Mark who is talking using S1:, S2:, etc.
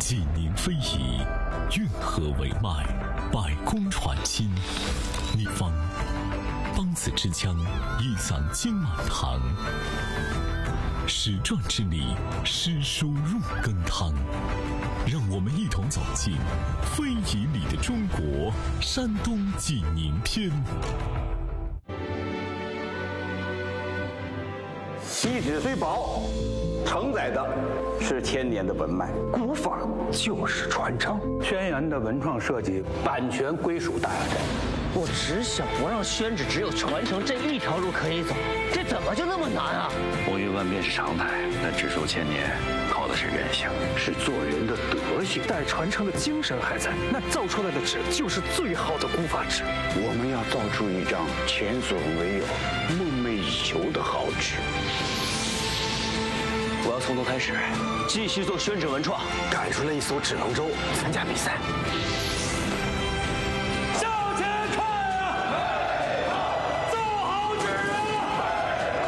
S1: 济宁非遗，运河为脉，百工传心。一方梆子之腔，一嗓经满堂。史传之礼，诗书入羹汤。让我们一同走进非遗里的中国——山东济宁篇。
S2: 一纸虽薄，承载的是千年的文脉。
S3: 古法就是传承，
S4: 轩辕的文创设计版权归属大雅斋。
S5: 我只想不让宣纸只有传承这一条路可以走，这怎么就那么难啊？
S6: 风云万变是常态，但纸数千年靠的是人性，
S3: 是做人的德行。待传承的精神还在，那造出来的纸就是最好的古法纸。
S2: 我们要造出一张前所未有、梦寐以求的好纸。
S5: 我要从头开始，继续做宣纸文创，
S3: 赶出了一艘纸龙舟，参加比赛。